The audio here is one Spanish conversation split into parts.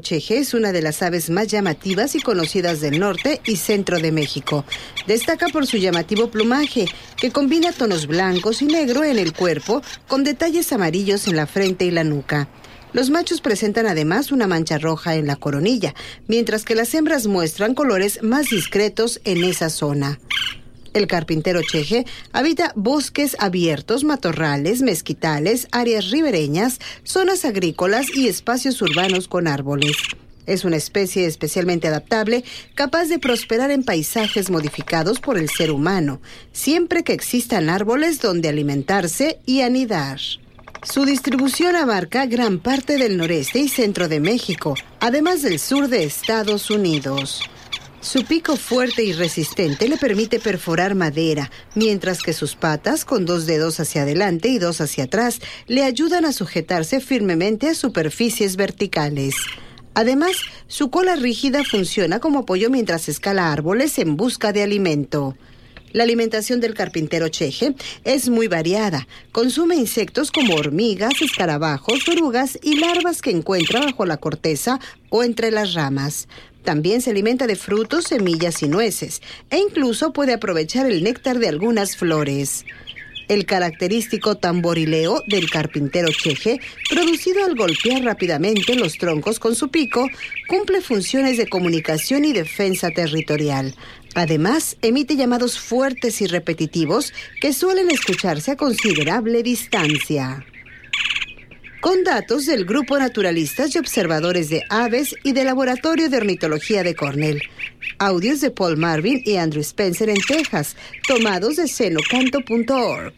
Cheje es una de las aves más llamativas y conocidas del norte y centro de México. Destaca por su llamativo plumaje, que combina tonos blancos y negro en el cuerpo, con detalles amarillos en la frente y la nuca. Los machos presentan además una mancha roja en la coronilla, mientras que las hembras muestran colores más discretos en esa zona. El carpintero cheje habita bosques abiertos, matorrales, mezquitales, áreas ribereñas, zonas agrícolas y espacios urbanos con árboles. Es una especie especialmente adaptable, capaz de prosperar en paisajes modificados por el ser humano, siempre que existan árboles donde alimentarse y anidar. Su distribución abarca gran parte del noreste y centro de México, además del sur de Estados Unidos. Su pico fuerte y resistente le permite perforar madera, mientras que sus patas, con 2 dedos hacia adelante y 2 hacia atrás, le ayudan a sujetarse firmemente a superficies verticales. Además, su cola rígida funciona como apoyo mientras escala árboles en busca de alimento. La alimentación del carpintero cheje es muy variada. Consume insectos como hormigas, escarabajos, orugas y larvas que encuentra bajo la corteza o entre las ramas. También se alimenta de frutos, semillas y nueces, e incluso puede aprovechar el néctar de algunas flores. El característico tamborileo del carpintero cheje, producido al golpear rápidamente los troncos con su pico, cumple funciones de comunicación y defensa territorial. Además, emite llamados fuertes y repetitivos que suelen escucharse a considerable distancia. Con datos del Grupo Naturalistas y Observadores de Aves y del Laboratorio de Ornitología de Cornell. Audios de Paul Marvin y Andrew Spencer en Texas, tomados de xenocanto.org.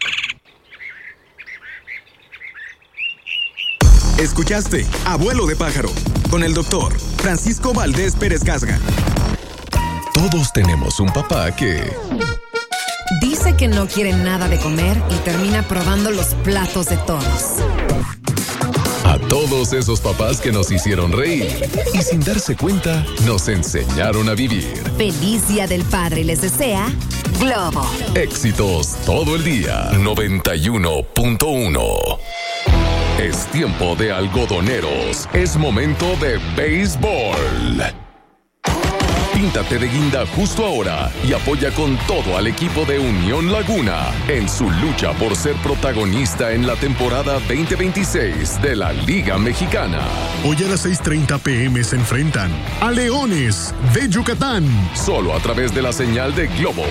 Escuchaste Abuelo de Pájaro, con el doctor Francisco Valdés Pérez Casga. Todos tenemos un papá que dice que no quiere nada de comer y termina probando los platos de todos. A todos esos papás que nos hicieron reír y sin darse cuenta nos enseñaron a vivir. Feliz Día del Padre les desea Globo. Éxitos todo el día. 91.1. Es tiempo de algodoneros. Es momento de béisbol. Píntate de guinda justo ahora y apoya con todo al equipo de Unión Laguna en su lucha por ser protagonista en la temporada 2026 de la Liga Mexicana. Hoy a las 6:30 p.m. se enfrentan a Leones de Yucatán. Solo a través de la señal de Globo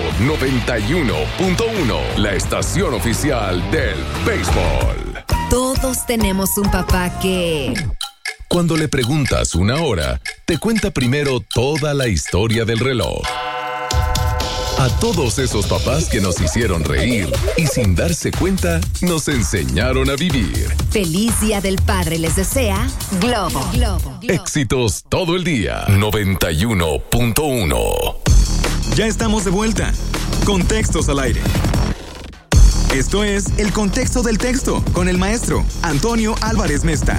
91.1, la estación oficial del béisbol. Todos tenemos un papá que... Cuando le preguntas una hora, te cuenta primero toda la historia del reloj. A todos esos papás que nos hicieron reír y sin darse cuenta, nos enseñaron a vivir. Feliz Día del Padre les desea Globo. Éxitos todo el día. 91.1. Ya estamos de vuelta. Contextos al aire. Esto es El Contexto del Texto con el maestro Antonio Álvarez Mesta.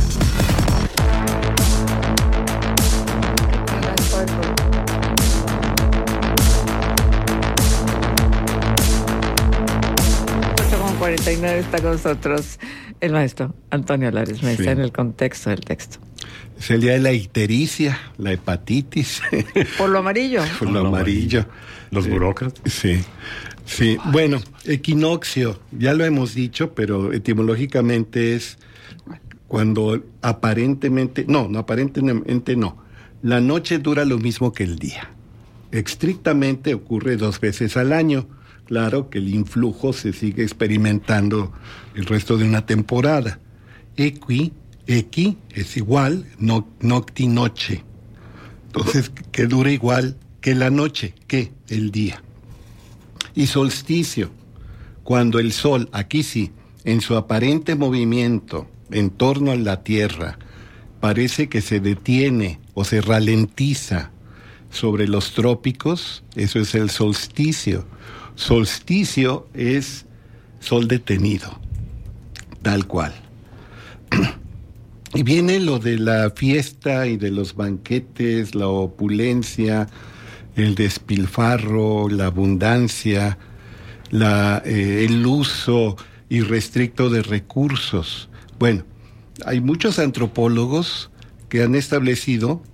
Con 49 está con nosotros el maestro Antonio Álvarez Mesta en el contexto del texto. Es el día de la ictericia, la hepatitis. ¿Por lo amarillo? Por lo amarillo. Los burócratas. Sí. Sí, bueno, equinoccio, ya lo hemos dicho, pero etimológicamente es cuando aparentemente no. La noche dura lo mismo que el día. Estrictamente ocurre 2 veces al año. Claro que el influjo se sigue experimentando el resto de una temporada. Equi es igual, nocti noche. Entonces, que dura igual que la noche, que el día. Y solsticio, cuando el sol, aquí sí, en su aparente movimiento en torno a la Tierra, parece que se detiene o se ralentiza sobre los trópicos, eso es el solsticio. Solsticio es sol detenido, tal cual. Y viene lo de la fiesta y de los banquetes, la opulencia, el despilfarro, la abundancia, el uso irrestricto de recursos. Bueno, hay muchos antropólogos que han establecido